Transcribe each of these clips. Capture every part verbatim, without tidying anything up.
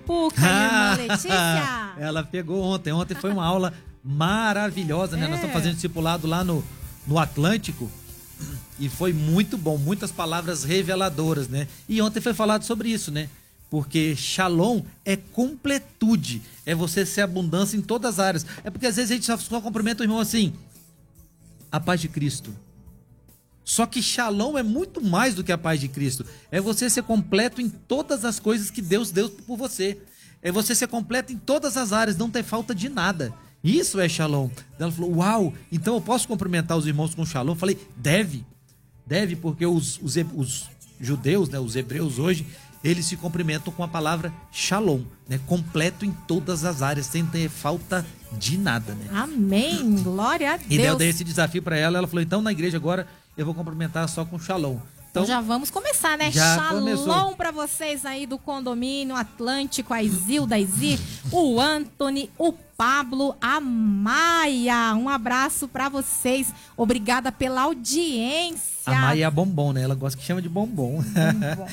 Puca, irmã Letícia. Ela pegou ontem. Ontem foi uma aula maravilhosa, né? É. Nós estamos fazendo discipulado lá no, no Atlântico e foi muito bom, muitas palavras reveladoras, né? E ontem foi falado sobre isso, né? Porque Shalom é completude, é você ser abundância em todas as áreas. É porque às vezes a gente só, só cumprimenta o irmão assim, a paz de Cristo. Só que Shalom é muito mais do que a paz de Cristo. É você ser completo em todas as coisas que Deus deu por você. É você ser completo em todas as áreas, não ter falta de nada. Isso é Shalom. Ela falou, uau, então eu posso cumprimentar os irmãos com Shalom? Eu falei, deve. Deve, porque os, os, os judeus, né, os hebreus hoje, eles se cumprimentam com a palavra Shalom, né? Completo em todas as áreas, sem ter falta de nada, né? Amém, glória a Deus. E daí eu dei esse desafio para ela, ela falou, então na igreja agora eu vou cumprimentar só com Shalom. Então, então já vamos começar, né? Shalom para vocês aí do condomínio Atlântico, a Isilda, a Izzy, o Anthony, o Pablo, a Maia. Um abraço para vocês. Obrigada pela audiência. A Maia é a bombom, né? Ela gosta que chama de bombom. bombom.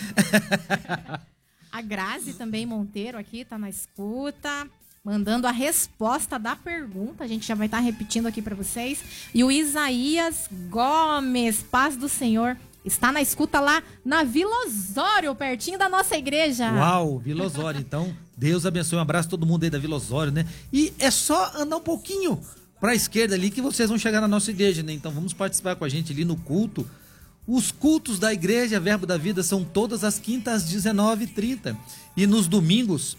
A Grazi também Monteiro aqui tá na escuta, mandando a resposta da pergunta. A gente já vai estar tá repetindo aqui para vocês. E o Isaías Gomes, paz do Senhor, está na escuta lá na Vila Osório, pertinho da nossa igreja. Uau, Vila Osório. Então, Deus abençoe. Um abraço a todo mundo aí da Vila Osório, né? E é só andar um pouquinho para a esquerda ali que vocês vão chegar na nossa igreja, né? Então, vamos participar com a gente ali no culto. Os cultos da igreja Verbo da Vida são todas as quintas às dezenove e trinta e nos domingos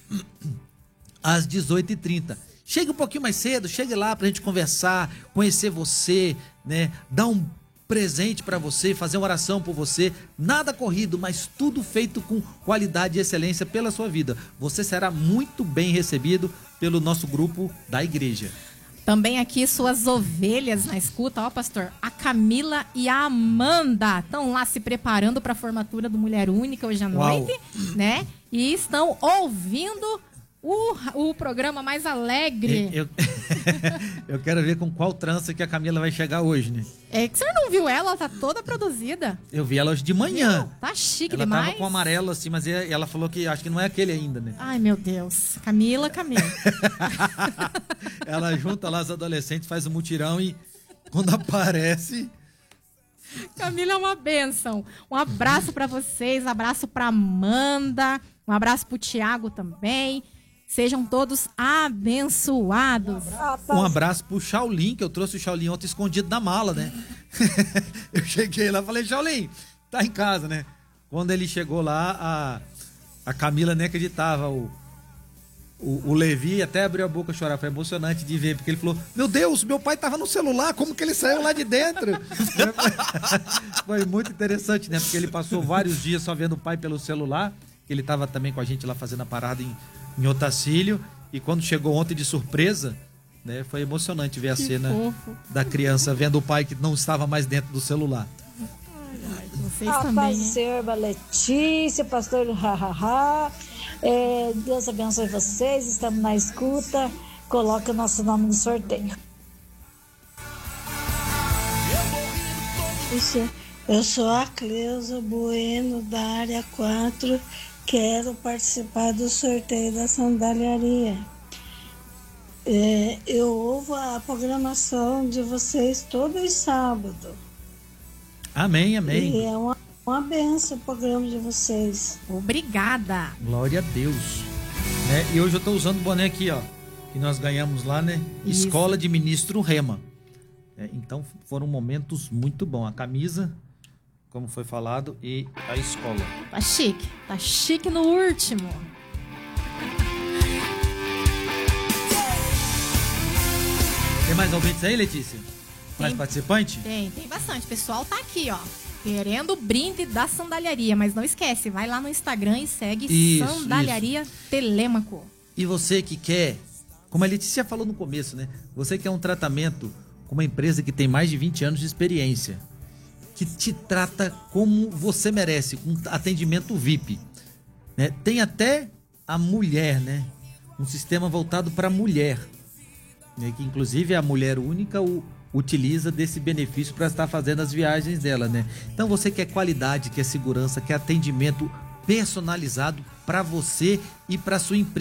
às dezoito e trinta. Chegue um pouquinho mais cedo, chegue lá pra gente conversar, conhecer você, né? Dar um presente para você, fazer uma oração por você, nada corrido, mas tudo feito com qualidade e excelência pela sua vida. Você será muito bem recebido pelo nosso grupo da igreja. Também aqui suas ovelhas na escuta, ó pastor, a Camila e a Amanda estão lá se preparando para a formatura do Mulher Única hoje à noite, Uau. né? E estão ouvindo o, o programa mais alegre. Eu, eu quero ver com qual trança que a Camila vai chegar hoje, né? É que o senhor não viu ela, ela tá toda produzida. Eu vi ela hoje de manhã. Meu, tá chique ela demais. Ela tava com amarelo assim, mas ela falou que acho que não é aquele ainda, né? Ai, meu Deus. Camila, Camila. Ela junta lá os adolescentes, faz um mutirão e quando aparece... Camila é uma bênção. Um abraço pra vocês, um abraço pra Amanda, um abraço pro Tiago também. Sejam todos abençoados. Um abraço pro Shaolin, que eu trouxe o Shaolin ontem escondido na mala, né? Eu cheguei lá e falei, Shaolin, tá em casa, né? Quando ele chegou lá, a, a Camila nem acreditava. O, o, o Levi até abriu a boca a chorar. Foi emocionante de ver, porque ele falou, meu Deus, meu pai tava no celular, como que ele saiu lá de dentro? Foi muito interessante, né? Porque ele passou vários dias só vendo o pai pelo celular. Ele tava também com a gente lá fazendo a parada em... em Otacílio, e quando chegou ontem de surpresa, né, foi emocionante ver a que cena fofo. Da criança vendo o pai que não estava mais dentro do celular. Ai, ai, vocês a também, paz do Senhor, Letícia, pastor Hahaha, é, Deus abençoe vocês, estamos na escuta, coloca o nosso nome no sorteio. Eu sou a Cleusa Bueno, da área quatro. Quero participar do sorteio da sandaliaria. É, eu ouvo a programação de vocês todos os sábados. Amém, amém. E é uma, uma benção o programa de vocês. Obrigada. Glória a Deus. Né? E hoje eu estou usando o boné aqui, ó, que nós ganhamos lá, né? Isso. Escola de Ministro Rema. É, então foram momentos muito bons. A camisa, como foi falado, e a escola. Tá chique, tá chique no último. Tem mais ouvintes aí, Letícia? Tem, mais participante? Tem, tem bastante. O pessoal tá aqui, ó, querendo o brinde da Sandaliaria, mas não esquece, vai lá no Instagram e segue isso, Sandaliaria isso. Telêmaco. E você que quer, como a Letícia falou no começo, né? Você quer um tratamento com uma empresa que tem mais de vinte anos de experiência, que te trata como você merece, com atendimento V I P, né? Tem até a mulher, né? Um sistema voltado para a mulher, né? Que inclusive a mulher única o, utiliza desse benefício para estar fazendo as viagens dela, né? Então você quer qualidade, quer segurança, quer atendimento personalizado para você e para sua empresa.